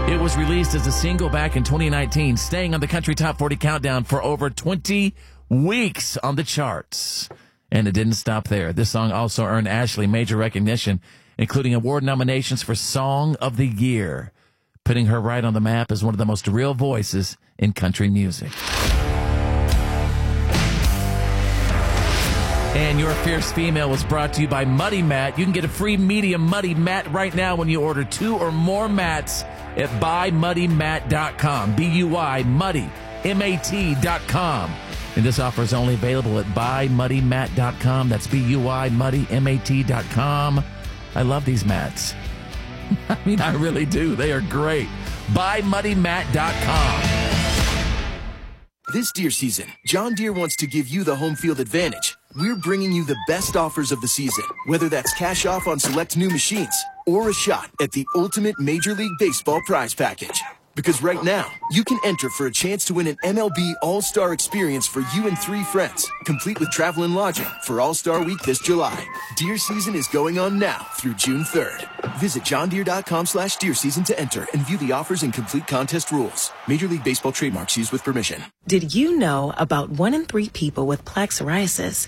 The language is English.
It was released as a single back in 2019, staying on the Country Top 40 Countdown for over 20 weeks on the charts. And it didn't stop there. This song also earned Ashley major recognition, including award nominations for Song of the Year, putting her right on the map as one of the most real voices in country music. And Your Fierce Female was brought to you by Muddy Mat. You can get a free medium Muddy Mat right now when you order 2 or more mats at buymuddymat.com. B-U-Y, Muddy, M-A-T.com. And this offer is only available at buymuddymat.com. That's B-U-Y, Muddy, M-A-T.com. I love these mats. I mean, I really do. They are great. buymuddymat.com. This deer season, John Deere wants to give you the home field advantage. We're bringing you the best offers of the season, whether that's cash off on select new machines or a shot at the ultimate Major League Baseball prize package. Because right now, you can enter for a chance to win an MLB All-Star experience for you and 3 friends, complete with travel and lodging for All-Star Week this July. Deer season is going on now through June 3rd. Visit johndeere.com/deer season to enter and view the offers and complete contest rules. Major League Baseball trademarks used with permission. Did you know about 1 in 3 people with plaque psoriasis